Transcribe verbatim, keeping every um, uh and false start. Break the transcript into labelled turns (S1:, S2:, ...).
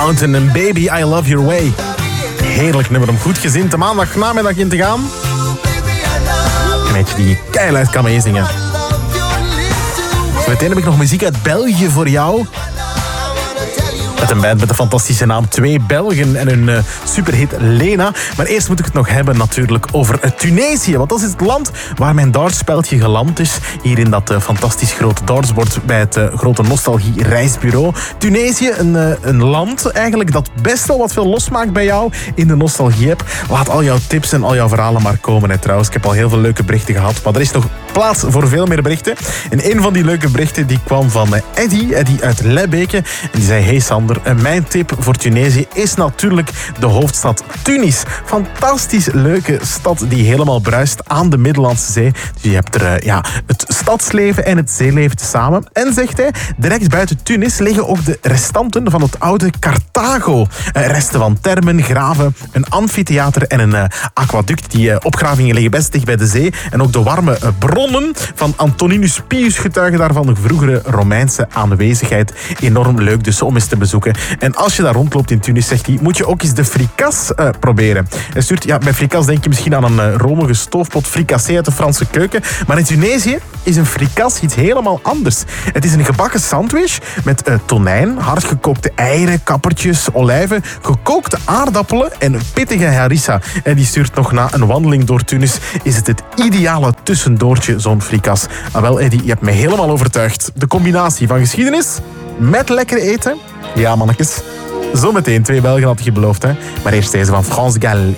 S1: Mountain and Baby, I Love Your Way. Heerlijk nummer om goed gezind de maandag namiddag in te gaan. Een beetje die keihard kan meezingen. Meteen heb ik nog muziek uit België voor jou. Met een band met de fantastische naam Twee Belgen en hun uh, superhit Lena. Maar eerst moet ik het nog hebben natuurlijk over uh, Tunesië. Want dat is het land waar mijn dartspeltje geland is. Hier in dat uh, fantastisch grote dartsbord bij het uh, grote Nostalgie Reisbureau. Tunesië, een, uh, een land eigenlijk dat best wel wat veel losmaakt bij jou in de Nostalgie-app. Laat al jouw tips en al jouw verhalen maar komen. Hè, trouwens, ik heb al heel veel leuke berichten gehad. Maar er is nog plaats voor veel meer berichten. En een van die leuke berichten die kwam van uh, Eddy. Eddy uit Lebbeke. En die zei, hey Sander, en mijn tip voor Tunesië is natuurlijk de hoofdstad Tunis. Fantastisch leuke stad die helemaal bruist aan de Middellandse Zee. Dus je hebt er uh, ja, het stadsleven en het zeeleven samen. En zegt hij, direct buiten Tunis liggen ook de restanten van het oude Carthago. Uh, resten van termen, graven, een amfitheater en een uh, aquaduct. Die uh, opgravingen liggen best dicht bij de zee. En ook de warme uh, bronnen van Antoninus Pius getuigen daarvan de vroegere Romeinse aanwezigheid. Enorm leuk dus om eens te bezoeken. En als je daar rondloopt in Tunis, zegt hij, moet je ook eens de frikas uh, proberen. Hij stuurt, ja, bij frikas denk je misschien aan een uh, romige stoofpot fricassé uit de Franse keuken. Maar in Tunesië is een frikas iets helemaal anders. Het is een gebakken sandwich met uh, tonijn, hardgekookte eieren, kappertjes, olijven, gekookte aardappelen en een pittige harissa. En die stuurt nog na een wandeling door Tunis. Is het het ideale tussendoortje, zo'n frikas? Ah, wel, Eddy, je hebt me helemaal overtuigd. De combinatie van geschiedenis met lekker eten. Ja, mannetjes. Zometeen, Twee Belgen had je beloofd, hè. Maar eerst deze van France Gall.